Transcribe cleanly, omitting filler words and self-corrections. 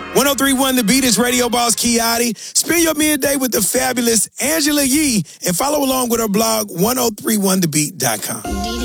1031 The Beat is Radio Boss Kiati. Spend your midday with the fabulous Angela Yee and follow along with her blog, 1031thebeat.com.